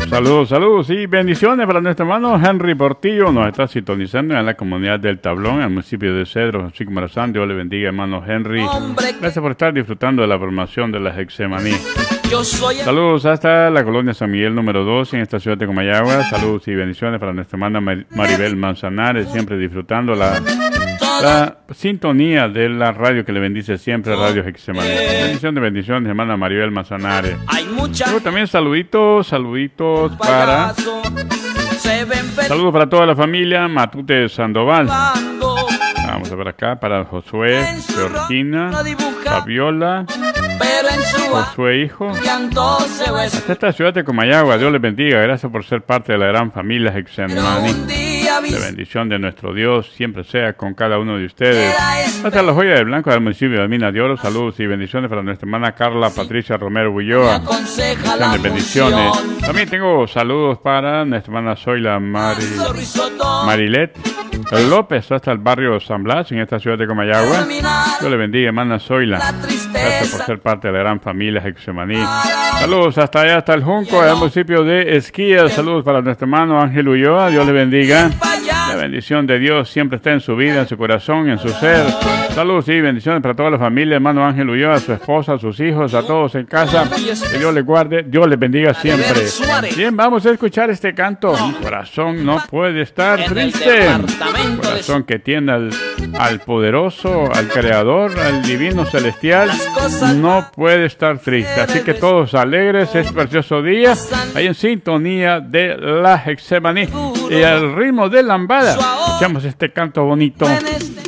Saludos y bendiciones para nuestro hermano Henry Portillo. Nos está sintonizando en la comunidad del Tablón, en el municipio de Cedro, Chico Morazán. Dios le bendiga, hermano Henry. Gracias por estar disfrutando de la programación de la Hexemaní. Saludos hasta la colonia San Miguel número 2 en esta ciudad de Comayagua. Saludos y bendiciones para nuestra hermana Maribel Manzanares, siempre disfrutando la sintonía de la radio que le bendice siempre, Radio Hexemaní. Bendiciones, hermana Maribel Manzanares. Luego también saluditos para... Saludos para toda la familia Matute Sandoval. Vamos a ver acá para Josué, Georgina, Fabiola, Josué hijo. Hasta esta ciudad de Comayagua, Dios les bendiga. Gracias por ser parte de la gran familia Hexemaní. La bendición de nuestro Dios siempre sea con cada uno de ustedes. Hasta la joya del blanco del municipio de Mina de Oro. Saludos y bendiciones para nuestra hermana Carla Patricia Romero Ulloa. Bendiciones. También tengo saludos para nuestra hermana Zoila Marilet López, hasta el barrio San Blas, en esta ciudad de Comayagua. Dios le bendiga, hermana Zoila. Gracias por ser parte de la gran familia Hexemaní. Saludos hasta allá, hasta el Junco, al municipio de Esquías. Saludos para nuestro hermano Ángel Ulloa. Dios le bendiga. La bendición de Dios siempre está en su vida, en su corazón, en su ser. Saludos y bendiciones para toda la familia, hermano Ángel Ulloa, a su esposa, a sus hijos, a todos en casa. Que Dios les guarde, Dios les bendiga siempre. Bien, vamos a escuchar este canto. Mi corazón no puede estar triste. Un corazón que tiene al poderoso, al creador, al divino celestial, no puede estar triste. Así que todos alegres, es precioso día, ahí en sintonía de la Hexemaní y al ritmo de lambada. Escuchamos este canto bonito.